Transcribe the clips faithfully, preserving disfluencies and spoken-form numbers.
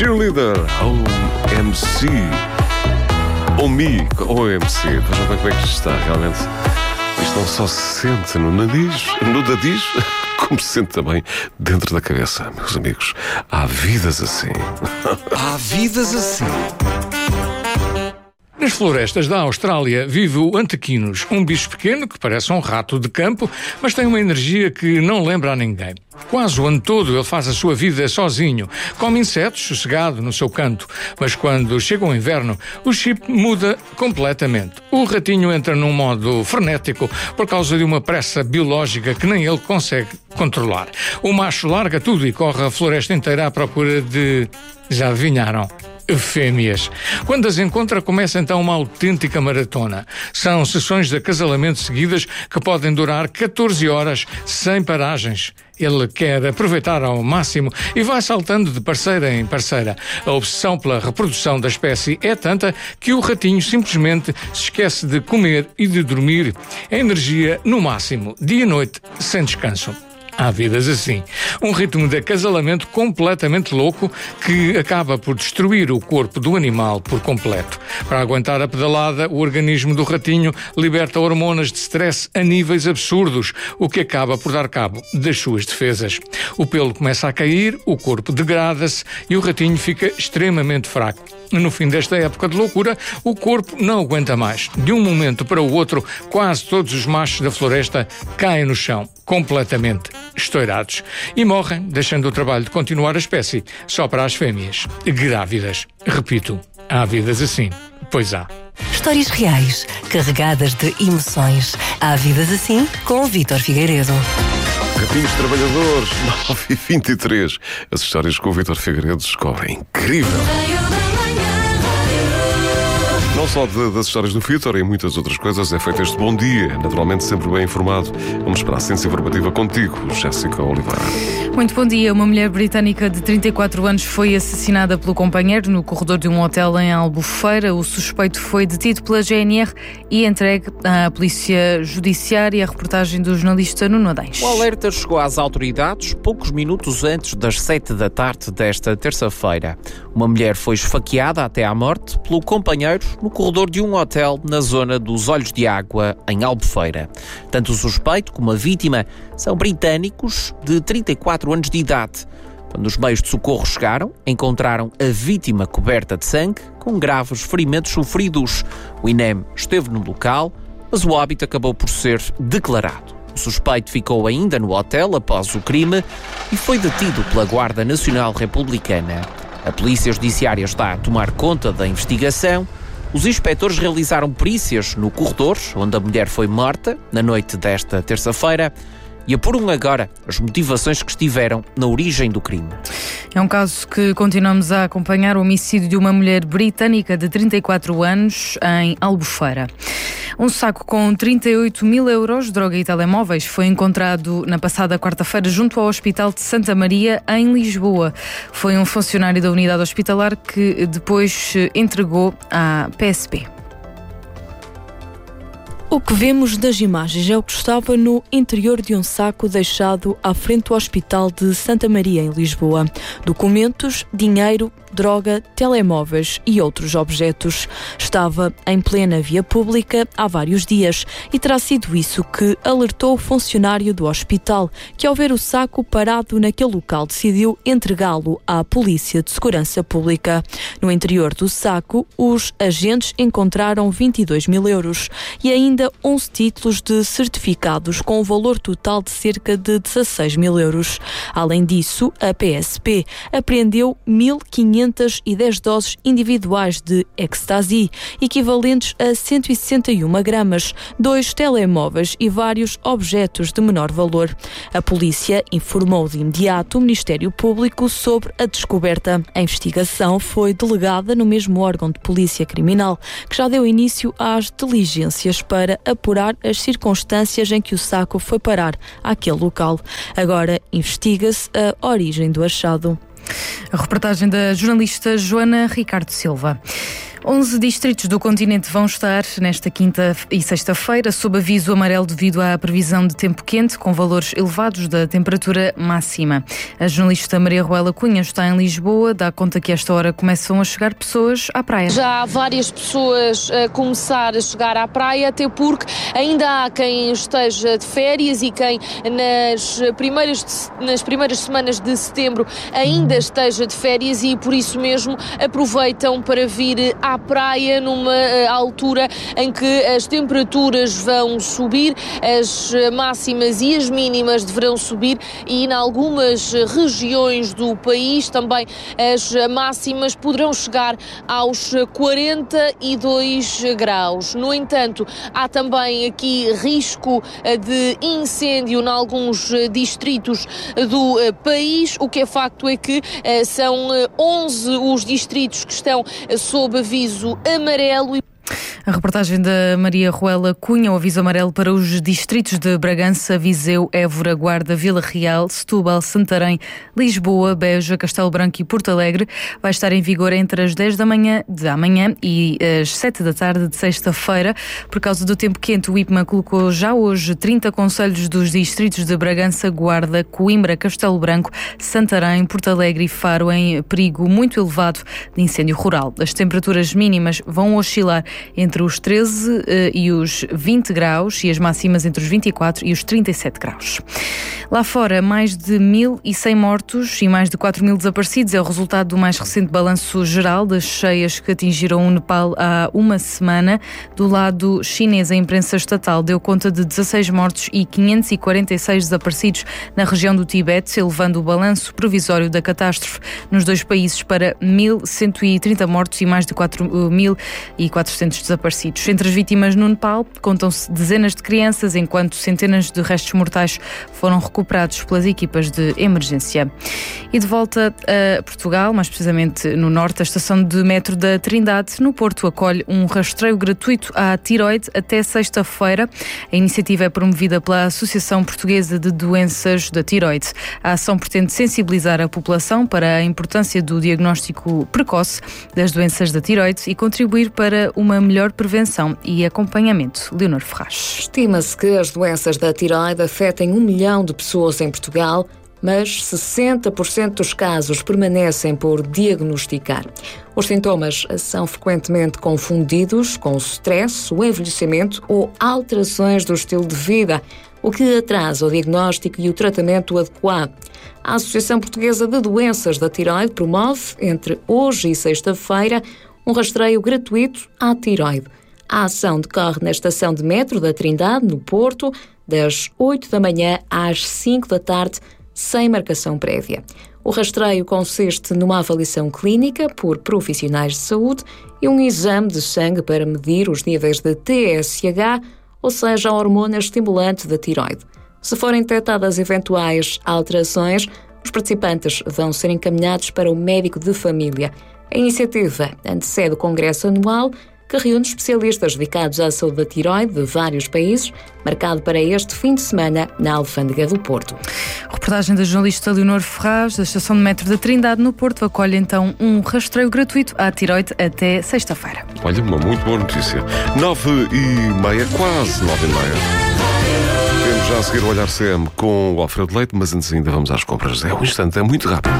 Cheerleader, O M C. Ou Me, O M C. Vejam bem como é que isto está, realmente. Isto não só se sente no nariz, no nariz, como se sente também dentro da cabeça, meus amigos. Há vidas assim. Há vidas assim. Nas florestas da Austrália vive o antequinos, um bicho pequeno que parece um rato de campo, mas tem uma energia que não lembra a ninguém. Quase o ano todo ele faz a sua vida sozinho, come insetos sossegado no seu canto, mas quando chega o inverno, o chip muda completamente. O ratinho entra num modo frenético por causa de uma pressa biológica que nem ele consegue controlar. O macho larga tudo e corre a floresta inteira à procura de... Já adivinharam? Fêmeas. Quando as encontra, começa então uma autêntica maratona. São sessões de acasalamento seguidas que podem durar catorze horas, sem paragens. Ele quer aproveitar ao máximo e vai saltando de parceira em parceira. A obsessão pela reprodução da espécie é tanta que o ratinho simplesmente se esquece de comer e de dormir. A energia no máximo, dia e noite, sem descanso. Há vidas assim. Um ritmo de acasalamento completamente louco que acaba por destruir o corpo do animal por completo. Para aguentar a pedalada, o organismo do ratinho liberta hormonas de stress a níveis absurdos, o que acaba por dar cabo das suas defesas. O pelo começa a cair, o corpo degrada-se e o ratinho fica extremamente fraco. No fim desta época de loucura, o corpo não aguenta mais. De um momento para o outro, quase todos os machos da floresta caem no chão, completamente estourados, e morrem, deixando o trabalho de continuar a espécie só para as fêmeas grávidas. Repito, há vidas assim. Pois há. Histórias reais, carregadas de emoções. Há vidas assim com o Vítor Figueiredo. Ratinhos Trabalhadores, nove e vinte e três. As histórias com o Vítor Figueiredo descobrem. Incrível! Não só de, das histórias do Vítor e muitas outras coisas é feito este bom dia, naturalmente sempre bem informado. Vamos para a ciência informativa contigo, Jéssica Oliveira. Muito bom dia. Uma mulher britânica de trinta e quatro anos foi assassinada pelo companheiro no corredor de um hotel em Albufeira. O suspeito foi detido pela G N R e entregue à Polícia Judiciária. A reportagem do jornalista Nuno Adães. O alerta chegou às autoridades poucos minutos antes das sete da tarde desta terça-feira. Uma mulher foi esfaqueada até à morte pelo companheiro no corredor de um hotel na zona dos Olhos de Água, em Albufeira. Tanto o suspeito como a vítima são britânicos de trinta e quatro anos de idade. Quando os meios de socorro chegaram, encontraram a vítima coberta de sangue, com graves ferimentos sofridos. O I N E M esteve no local, mas o óbito acabou por ser declarado. O suspeito ficou ainda no hotel após o crime e foi detido pela Guarda Nacional Republicana. A Polícia Judiciária está a tomar conta da investigação. Os inspectores realizaram perícias no corredor onde a mulher foi morta na noite desta terça-feira e apuram agora as motivações que estiveram na origem do crime. É um caso que continuamos a acompanhar, o homicídio de uma mulher britânica de trinta e quatro anos em Albufeira. Um saco com trinta e oito mil euros, droga e telemóveis, foi encontrado na passada quarta-feira junto ao Hospital de Santa Maria, em Lisboa. Foi um funcionário da unidade hospitalar que depois entregou à P S P. O que vemos das imagens é o que estava no interior de um saco deixado à frente do Hospital de Santa Maria, em Lisboa. Documentos, dinheiro, droga, telemóveis e outros objetos. Estava em plena via pública há vários dias e terá sido isso que alertou o funcionário do hospital, que ao ver o saco parado naquele local decidiu entregá-lo à Polícia de Segurança Pública. No interior do saco, os agentes encontraram vinte e dois mil euros e ainda onze títulos de certificados com um valor total de cerca de dezasseis mil euros. Além disso, a P S P apreendeu mil quinhentas e dez doses individuais de ecstasy, equivalentes a cento e sessenta e uma gramas, dois telemóveis e vários objetos de menor valor. A polícia informou de imediato o Ministério Público sobre a descoberta. A investigação foi delegada no mesmo órgão de polícia criminal, que já deu início às diligências para apurar as circunstâncias em que o saco foi parar àquele local. Agora investiga-se a origem do achado. A reportagem da jornalista Joana Ricardo Silva. onze distritos do continente vão estar nesta quinta e sexta-feira sob aviso amarelo devido à previsão de tempo quente, com valores elevados da temperatura máxima. A jornalista Maria Ruela Cunha está em Lisboa, dá conta que a esta hora começam a chegar pessoas à praia. Já há várias pessoas a começar a chegar à praia, até porque ainda há quem esteja de férias e quem nas primeiras, nas primeiras semanas de setembro ainda esteja de férias e por isso mesmo aproveitam para vir à à praia numa uh, altura em que as temperaturas vão subir, as máximas e as mínimas deverão subir e em algumas regiões do país também as máximas poderão chegar aos quarenta e dois graus. No entanto, há também aqui risco de incêndio em alguns distritos do país. O que é facto é que uh, são onze os distritos que estão sob aviso amarelo. A reportagem da Maria Ruela Cunha, o aviso amarelo para os distritos de Bragança, Viseu, Évora, Guarda, Vila Real, Setúbal, Santarém, Lisboa, Beja, Castelo Branco e Porto Alegre vai estar em vigor entre as dez da manhã de amanhã e as sete da tarde de sexta-feira. Por causa do tempo quente, o IPMA colocou já hoje trinta concelhos dos distritos de Bragança, Guarda, Coimbra, Castelo Branco, Santarém, Porto Alegre e Faro em perigo muito elevado de incêndio rural. As temperaturas mínimas vão oscilar entre os treze uh, e os vinte graus e as máximas entre os vinte e quatro e os trinta e sete graus. Lá fora, mais de mil e cem mortos e mais de quatro mil desaparecidos é o resultado do mais recente balanço geral das cheias que atingiram o Nepal há uma semana. Do lado chinês, a imprensa estatal deu conta de dezasseis mortos e quinhentos e quarenta e seis desaparecidos na região do Tibete, elevando o balanço provisório da catástrofe nos dois países para mil cento e trinta mortos e mais de quatro mil e quatrocentos desaparecidos. Entre as vítimas no Nepal contam-se dezenas de crianças, enquanto centenas de restos mortais foram recuperados pelas equipas de emergência. E de volta a Portugal, mais precisamente no norte, a estação de metro da Trindade, no Porto, acolhe um rastreio gratuito à tiroide até sexta-feira. A iniciativa é promovida pela Associação Portuguesa de Doenças da Tiroide. A ação pretende sensibilizar a população para a importância do diagnóstico precoce das doenças da tiroide e contribuir para uma melhor prevenção e acompanhamento. Leonor Ferraz. Estima-se que as doenças da tiroide afetem um milhão de pessoas em Portugal, mas sessenta por cento dos casos permanecem por diagnosticar. Os sintomas são frequentemente confundidos com o stress, o envelhecimento ou alterações do estilo de vida, o que atrasa o diagnóstico e o tratamento adequado. A Associação Portuguesa de Doenças da Tiroide promove, entre hoje e sexta-feira, um rastreio gratuito à tiroide. A ação decorre na estação de metro da Trindade, no Porto, das oito da manhã às cinco da tarde, sem marcação prévia. O rastreio consiste numa avaliação clínica por profissionais de saúde e um exame de sangue para medir os níveis de T S H, ou seja, a hormona estimulante da tiroide. Se forem detectadas eventuais alterações, os participantes vão ser encaminhados para o médico de família. A iniciativa antecede o Congresso Anual, que reúne especialistas dedicados à saúde da tiroide de vários países, marcado para este fim de semana na Alfândega do Porto. Reportagem da jornalista Leonor Ferraz, da estação de metro da Trindade, no Porto, acolhe então um rastreio gratuito à tiroide até sexta-feira. Olha, uma muito boa notícia. Nove e meia, quase nove e meia. Temos já a seguir o Olhar C M com o Alfredo Leite, mas antes ainda vamos às compras. É um instante, é muito rápido.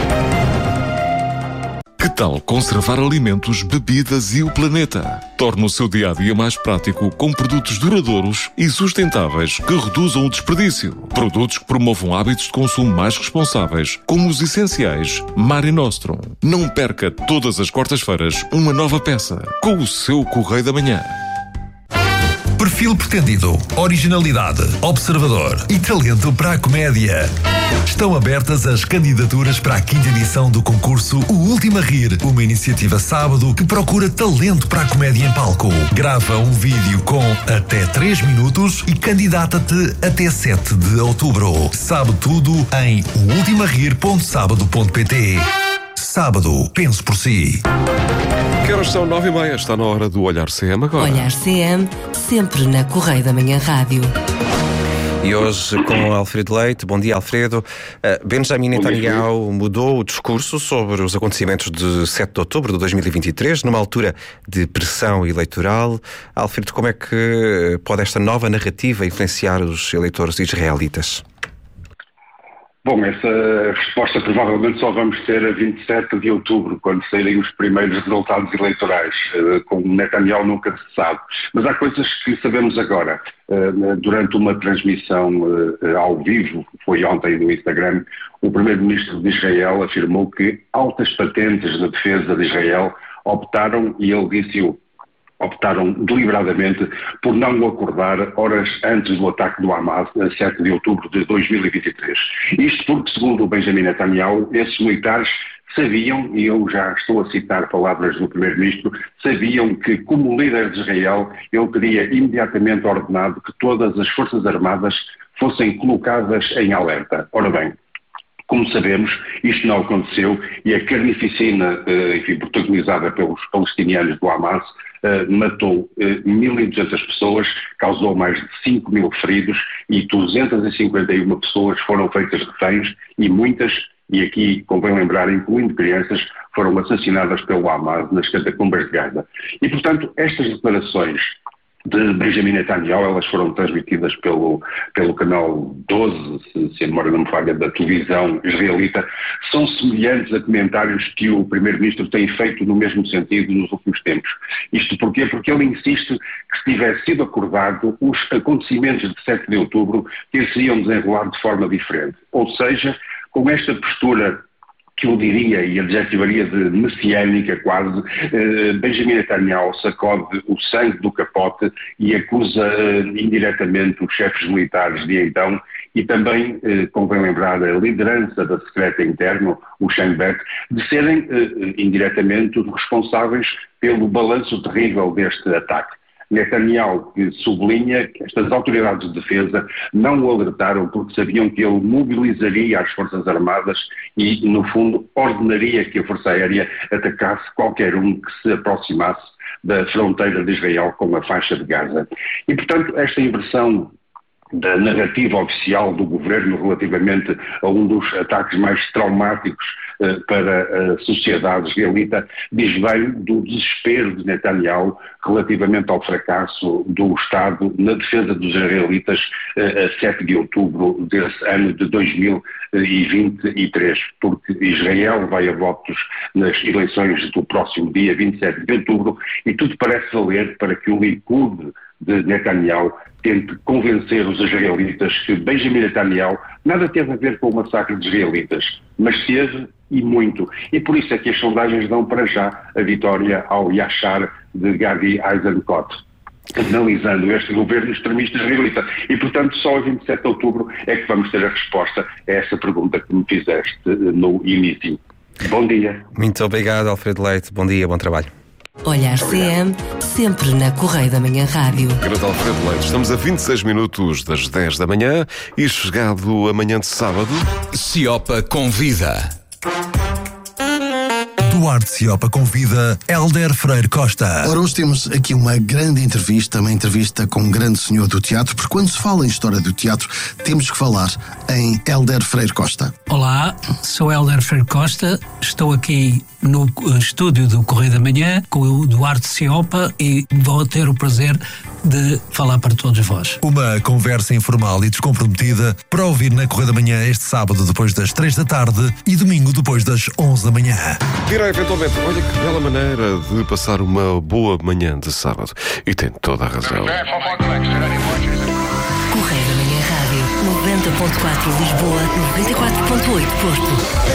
Que tal conservar alimentos, bebidas e o planeta? Torne o seu dia-a-dia mais prático com produtos duradouros e sustentáveis que reduzam o desperdício. Produtos que promovam hábitos de consumo mais responsáveis, como os essenciais Mare Nostrum. Não perca todas as quartas-feiras uma nova peça com o seu Correio da Manhã. Perfil pretendido, originalidade, observador e talento para a comédia. Estão abertas as candidaturas para a quinta edição do concurso O Último a Rir, uma iniciativa sábado que procura talento para a comédia em palco. Grava um vídeo com até três minutos e candidata-te até sete de outubro. Sabe tudo em o ultima rir ponto sábado ponto pt. Sábado, pense por si. Que horas são? Nove e meia. Está na hora do Olhar C M agora. Olhar C M, sempre na Correio da Manhã Rádio. E hoje com Alfredo Leite. Bom dia, Alfredo. Uh, Benjamin Netanyahu mudou o discurso sobre os acontecimentos de sete de outubro de dois mil e vinte e três, numa altura de pressão eleitoral. Alfredo, como é que pode esta nova narrativa influenciar os eleitores israelitas? Bom, essa resposta provavelmente só vamos ter a vinte e sete de outubro, quando saírem os primeiros resultados eleitorais. Com Netanyahu nunca se sabe. Mas há coisas que sabemos agora. Durante uma transmissão ao vivo, foi ontem no Instagram, o primeiro-ministro de Israel afirmou que altas patentes de defesa de Israel optaram, e ele disse-o, optaram deliberadamente por não o acordar horas antes do ataque do Hamas, a sete de outubro de dois mil e vinte e três. Isto porque, segundo o Benjamin Netanyahu, esses militares sabiam, e eu já estou a citar palavras do primeiro-ministro, sabiam que, como líder de Israel, ele teria imediatamente ordenado que todas as forças armadas fossem colocadas em alerta. Ora bem, como sabemos, isto não aconteceu e a carnificina, enfim, protagonizada pelos palestinianos do Hamas, Uh, matou uh, mil e duzentas pessoas, causou mais de cinco mil feridos e duzentas e cinquenta e uma pessoas foram feitas reféns e muitas, e aqui convém lembrar, incluindo crianças, foram assassinadas pelo Hamas nas catacumbas de Gaza. E, portanto, estas declarações de Benjamin Netanyahu, elas foram transmitidas pelo, pelo canal doze, se, se a memória não me falha, da televisão israelita, são semelhantes a comentários que o primeiro-ministro tem feito no mesmo sentido nos últimos tempos. Isto porquê? Porque ele insiste que se tivesse sido acordado, os acontecimentos de sete de outubro que se iam desenrolar de forma diferente. Ou seja, com esta postura que eu diria e adjetivaria de messiânica quase, eh, Benjamin Netanyahu sacode o sangue do capote e acusa eh, indiretamente os chefes militares de então e também, eh, convém lembrar, a liderança da secreta interna, o Shin Bet, de serem eh, indiretamente os responsáveis pelo balanço terrível deste ataque. Netanyahu sublinha que estas autoridades de defesa não o alertaram porque sabiam que ele mobilizaria as Forças Armadas e, no fundo, ordenaria que a Força Aérea atacasse qualquer um que se aproximasse da fronteira de Israel com a faixa de Gaza. E, portanto, esta inversão da narrativa oficial do governo relativamente a um dos ataques mais traumáticos uh, para a sociedade israelita diz bem do desespero de Netanyahu relativamente ao fracasso do Estado na defesa dos israelitas uh, a sete de outubro desse ano de dois mil e vinte e três, porque Israel vai a votos nas eleições do próximo dia vinte e sete de outubro e tudo parece valer para que o Likud de Netanyahu tente convencer os israelitas que Benjamin Netanyahu nada teve a ver com o massacre de israelitas, mas teve e muito. E por isso é que as sondagens dão para já a vitória ao Yashar de Gadi Eisenkot, analisando este governo extremista israelita. E, portanto, só a vinte e sete de outubro é que vamos ter a resposta a essa pergunta que me fizeste no início. Bom dia. Muito obrigado, Alfredo Leite. Bom dia, bom trabalho. Olhar C M, sempre na Correio da Manhã Rádio. Grande Alfredo Leite, estamos a vinte e seis minutos das dez da manhã e chegado amanhã de sábado. Ciopa convida. Duarte Ciopa convida Hélder Freire Costa. Ora, hoje temos aqui uma grande entrevista, uma entrevista com um grande senhor do teatro, porque quando se fala em história do teatro, temos que falar em Hélder Freire Costa. Olá, sou Hélder Freire Costa, estou aqui no estúdio do Correio da Manhã com o Duarte Ciopa e vou ter o prazer de falar para todos vós. Uma conversa informal e descomprometida para ouvir na Correio da Manhã este sábado depois das três da tarde e domingo depois das onze da manhã. Dirá eventualmente, olha que bela maneira de passar uma boa manhã de sábado. E tem toda a razão. Correio da Manhã Rádio, noventa ponto quatro Lisboa, noventa e quatro ponto oito Porto.